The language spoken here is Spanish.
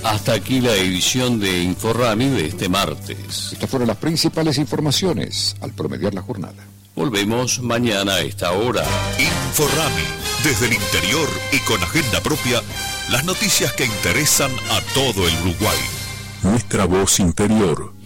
Hasta aquí la edición de Inforrami de este martes. Estas fueron las principales informaciones al promediar la jornada. Volvemos mañana a esta hora. Inforrami, desde el interior y con agenda propia, las noticias que interesan a todo el Uruguay. Nuestra voz interior.